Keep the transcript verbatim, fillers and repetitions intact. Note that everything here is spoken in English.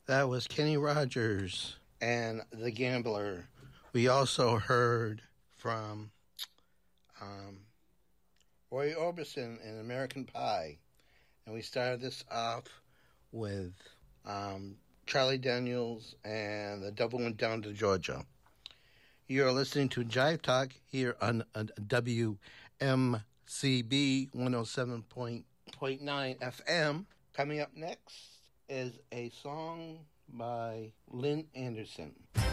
That was Kenny Rogers and The Gambler. We also heard from um, Roy Orbison in American Pie. And we started this off with um, Charlie Daniels and The Devil Went Down to Georgia. You're listening to Jive Talk here on, on W M C B one oh seven point nine F M. Coming up next is a song by Lynn Anderson.